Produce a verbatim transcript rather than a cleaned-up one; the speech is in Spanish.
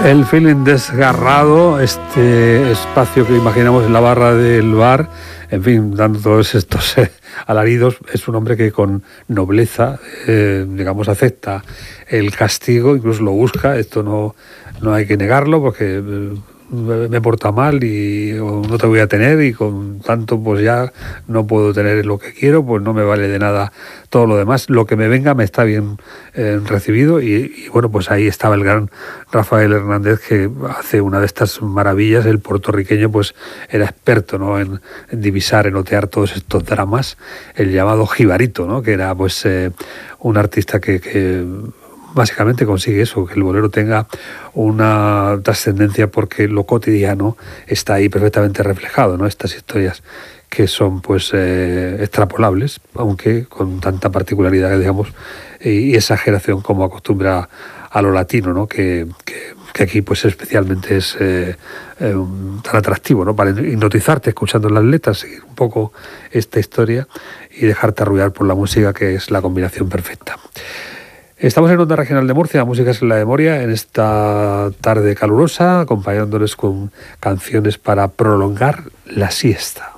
El feeling desgarrado, este espacio que imaginamos en la barra del bar, en fin, dando todos estos eh, alaridos, es un hombre que con nobleza, eh, digamos, acepta el castigo, incluso lo busca. Esto no, no hay que negarlo, porque eh, me porta mal y no te voy a tener, y con tanto pues ya no puedo tener lo que quiero, pues no me vale de nada todo lo demás. Lo que me venga me está bien eh, recibido, y, y bueno, pues ahí estaba el gran Rafael Hernández, que hace una de estas maravillas. El puertorriqueño pues era experto, ¿no?, en, en divisar, en otear todos estos dramas. El llamado jibarito, ¿no?, que era pues eh, un artista que, que básicamente consigue eso, que el bolero tenga una trascendencia, porque lo cotidiano está ahí perfectamente reflejado, ¿no? Estas historias que son pues eh, extrapolables, aunque con tanta particularidad, digamos, y exageración como acostumbra a lo latino, ¿no?, que, que, que aquí pues especialmente es eh, eh, tan atractivo, ¿no?, para hipnotizarte escuchando las letras, seguir un poco esta historia y dejarte arrullar por la música, que es la combinación perfecta. Estamos en Onda Regional de Murcia, Música es la Memoria, en esta tarde calurosa, acompañándoles con canciones para prolongar la siesta.